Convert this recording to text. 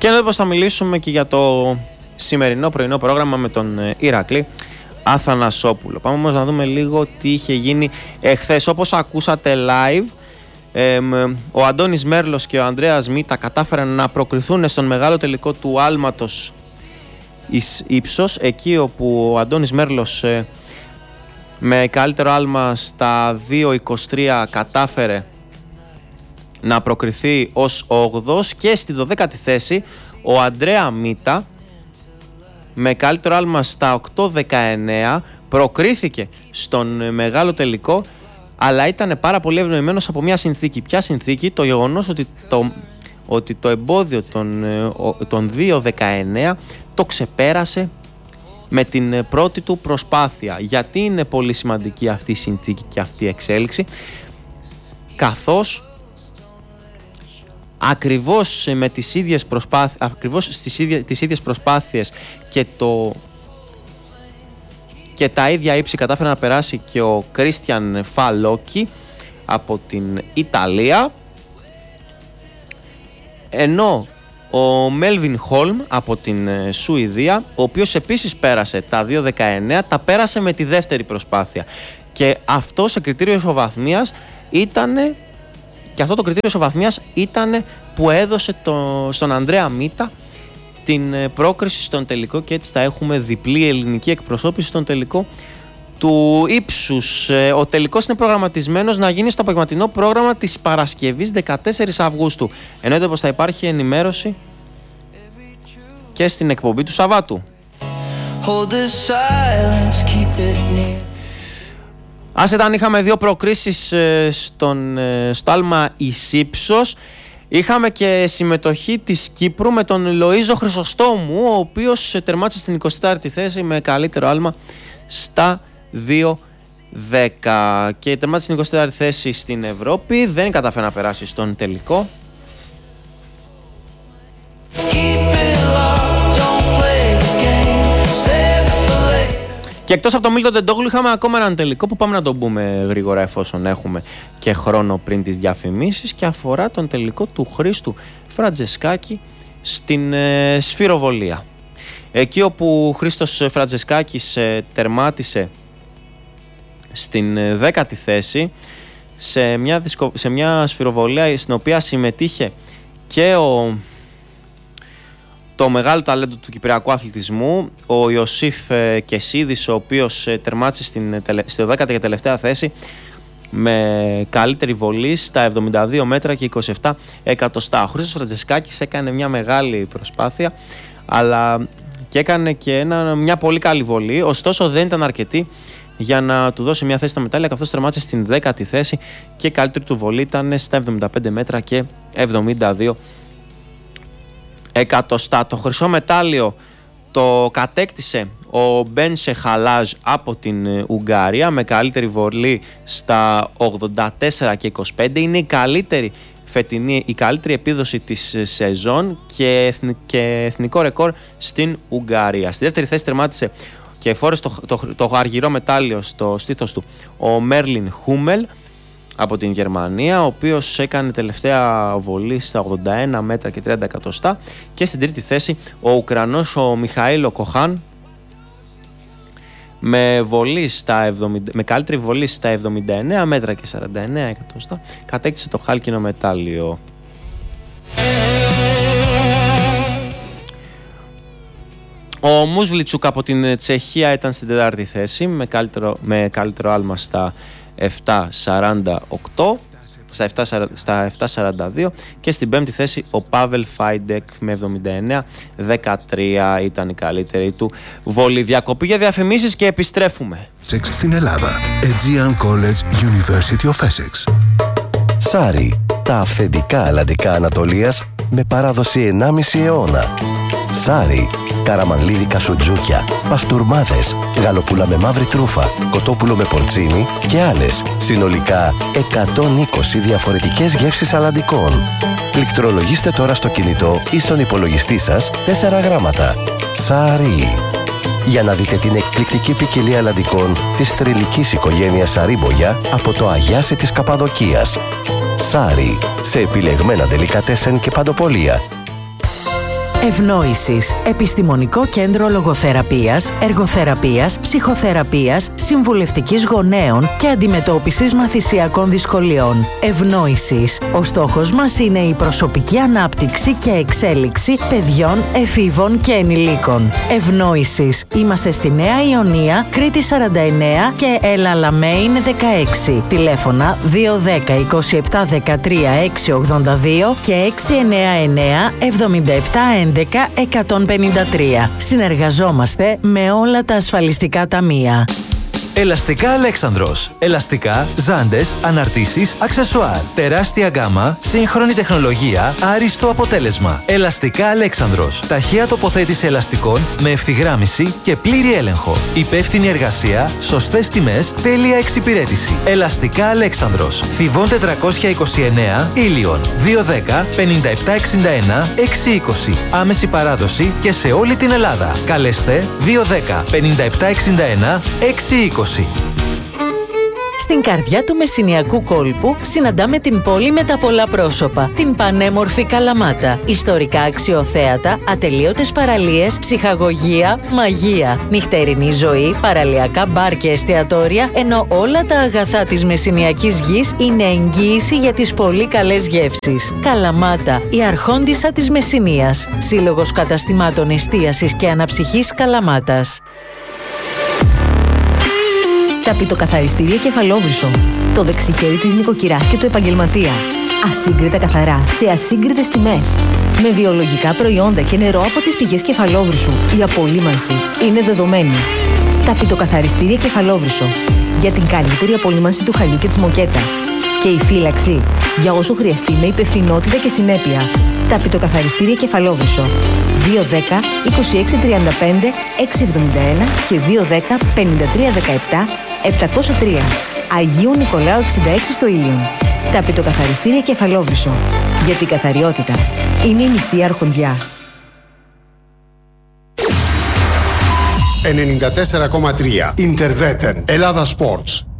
Και εδώ πως θα μιλήσουμε και για το σημερινό πρωινό πρόγραμμα με τον Ηρακλή Αθανασόπουλο. Πάμε όμως να δούμε λίγο τι είχε γίνει εχθές. Όπως ακούσατε live, ο Αντώνης Μέρλος και ο Ανδρέας Μίτα κατάφεραν να προκριθούν στον μεγάλο τελικό του άλματος εις ύψος, εκεί όπου ο Αντώνης Μέρλος με καλύτερο άλμα στα 2.23 κατάφερε να προκριθεί ως 8ος, και στη 12η θέση ο Ανδρέα Μίτα με καλύτερο άλμα στα 8.19 προκρίθηκε στον μεγάλο τελικό, αλλά ήταν πάρα πολύ ευνοημένος από μια συνθήκη. Ποια συνθήκη? Το γεγονός ότι το εμπόδιο των 2.19 το ξεπέρασε με την πρώτη του προσπάθεια. Γιατί είναι πολύ σημαντική αυτή η συνθήκη και αυτή η εξέλιξη? Καθώς ακριβώς με τις ίδιες προσπάθειες και τα ίδια ύψη κατάφερε να περάσει και ο Κρίστιαν Φαλόκι από την Ιταλία, ενώ ο Μέλβιν Χόλμ από την Σουηδία, ο οποίος επίσης πέρασε τα 2.19, τα πέρασε με τη δεύτερη προσπάθεια. Και αυτό σε κριτήριο ισοβαθμίας ήτανε, και αυτό το κριτήριο ισοβαθμίας ήταν που έδωσε στον Ανδρέα Μίτα την πρόκριση στον τελικό, και έτσι θα έχουμε διπλή ελληνική εκπροσώπηση στον τελικό του ύψους. Ο τελικός είναι προγραμματισμένος να γίνει στο απογευματινό πρόγραμμα της Παρασκευής 14 Αυγούστου. Εννοείται πως θα υπάρχει ενημέρωση και στην εκπομπή του Σαββάτου. Ας ήταν, είχαμε δύο προκρίσεις στο άλμα εις ύψος. Είχαμε και συμμετοχή της Κύπρου με τον Λοΐζο Χρυσοστόμου, ο οποίος τερμάτισε στην 24η θέση με καλύτερο άλμα στα 2.10 και τερμάτισε στην 24η θέση στην Ευρώπη. Δεν κατάφερε να περάσει στον τελικό. Και εκτός από τον Μίλτον Τεντόγλου είχαμε ακόμα έναν τελικό που πάμε να τον πούμε γρήγορα, εφόσον έχουμε και χρόνο πριν τις διαφημίσεις, και αφορά τον τελικό του Χρήστου Φραντζεσκάκη στην σφυροβολία. Εκεί όπου ο Χρήστος Φραντζεσκάκης τερμάτισε στην 10η θέση σε μια σφυροβολία στην οποία συμμετείχε και το μεγάλο ταλέντο του κυπριακού αθλητισμού, ο Ιωσήφ Κεσίδης, ο οποίος τερμάτισε στη 10η και τελευταία θέση με καλύτερη βολή στα 72 μέτρα και 27 εκατοστά. Ο Χρήστος Φραντζεσκάκης έκανε μια μεγάλη προσπάθεια, αλλά και έκανε και μια πολύ καλή βολή, ωστόσο δεν ήταν αρκετή για να του δώσει μια θέση στα μετάλλια, καθώς τερμάτισε στην 10η θέση και η καλύτερη του βολή ήταν στα 75 μέτρα και 72 εκατοστά. Το χρυσό μετάλλιο το κατέκτησε ο Μπένσε Χαλάζ από την Ουγγαρία με καλύτερη βολή στα 84 και 25. Είναι η καλύτερη φετινή, η καλύτερη επίδοση της σεζόν και εθνικό ρεκόρ στην Ουγγαρία. Στη δεύτερη θέση τερμάτισε και φόρεσε το αργυρό μετάλλιο στο στήθος του ο Μέρλιν Χούμελ από την Γερμανία, ο οποίος έκανε τελευταία βολή στα 81 μέτρα και 30 εκατοστά. Και στην τρίτη θέση ο Ουκρανός ο Μιχαήλο Κοχάν με καλύτερη βολή στα 79 μέτρα και 49 εκατοστά κατέκτησε το χάλκινο μετάλλιο. Ο Μουσβλιτσουκ από την Τσεχία ήταν στην τέταρτη θέση με καλύτερο άλμα στα 7.48, στα 7.42, και στην πέμπτη θέση ο Πάβελ Φάιντεκ με 79.13 ήταν η καλύτερη του βολή. Διακοπή για διαφημίσεις και επιστρέφουμε. Στην Ελλάδα, Aegean College University of Essex. Σάρι, τα αυθεντικά αλλαντικά Ανατολίας με παράδοση 1,5 αιώνα. Σάρι, καραμανλίδικα σουτζούκια, παστούρμάδες, γαλοπούλα με μαύρη τρούφα, κοτόπουλο με πορτσίνι και άλλες. Συνολικά 120 διαφορετικές γεύσεις αλλαντικών. Πληκτρολογήστε τώρα στο κινητό ή στον υπολογιστή σας 4 γράμματα. Σάρι. Για να δείτε την εκπληκτική ποικιλία αλλαντικών της θρυλικής οικογένειας Σαρίμπογια από το Αγιάσι της Καπαδοκίας. Σάρι, σε επιλεγμένα ντελικατέσεν και παντοπολία. Ευνόησης. Επιστημονικό κέντρο λογοθεραπείας, εργοθεραπείας, ψυχοθεραπείας, συμβουλευτικής γονέων και αντιμετώπισης μαθησιακών δυσκολιών. Ευνόησης. Ο στόχος μας είναι η προσωπική ανάπτυξη και εξέλιξη παιδιών, εφήβων και ενηλίκων. Ευνόησης. Είμαστε στη Νέα Ιωνία, Κρήτη 49 και Ελαλαμέιν 16. Τηλέφωνα 210 27 13 682 και 699 77 11 153. Συνεργαζόμαστε με όλα τα ασφαλιστικά ταμεία. Ελαστικά Αλέξανδρος. Ελαστικά, ζάντες, αναρτήσεις, αξεσουάρ. Τεράστια γκάμα, σύγχρονη τεχνολογία, άριστο αποτέλεσμα. Ελαστικά Αλέξανδρος. Ταχεία τοποθέτηση ελαστικών με ευθυγράμμιση και πλήρη έλεγχο. Υπεύθυνη εργασία, σωστές τιμές, τέλεια εξυπηρέτηση. Ελαστικά Αλέξανδρος. Θηβών 429, Ήλιον. 210 57 61 620. Άμεση παράδοση και σε όλη την Ελλάδα. Καλέστε 210 57 61 620. Στην καρδιά του Μεσσηνιακού κόλπου συναντάμε την πόλη με τα πολλά πρόσωπα, την πανέμορφη Καλαμάτα. Ιστορικά αξιοθέατα, ατελείωτες παραλίες, ψυχαγωγία, μαγεία, νυχτερινή ζωή, παραλιακά μπαρ και εστιατόρια, ενώ όλα τα αγαθά της Μεσσηνιακής γης είναι εγγύηση για τις πολύ καλές γεύσεις. Καλαμάτα, η αρχόντισσα της Μεσσηνίας. Σύλλογος καταστημάτων εστίασης και αναψυχής Καλαμάτας. Ταπητοκαθαριστήρια Κεφαλόβρυσο. Το δεξιχέρι της νοικοκυράς και του επαγγελματία. Ασύγκριτα καθαρά, σε ασύγκριτες τιμές. Με βιολογικά προϊόντα και νερό από τις πηγές Κεφαλόβρυσου. Η απολύμανση είναι δεδομένη. Ταπητοκαθαριστήρια Κεφαλόβρυσο. Για την καλύτερη απολύμανση του χαλιού και της μοκέτας. Και η φύλαξη για όσο χρειαστεί με υπευθυνότητα και συνέπεια. Ταπητοκαθαριστήρια Κεφαλόβρυσο. 210 26 35 671 και 210 53 17 703. Αγίου Νικολάου 66 στο Ήλιον. Ταπητοκαθαριστήρια Κεφαλόβρυσο. Γιατί η καθαριότητα είναι η μισή αρχοντιά. 94,3 Interveten Ελλάδα Sports.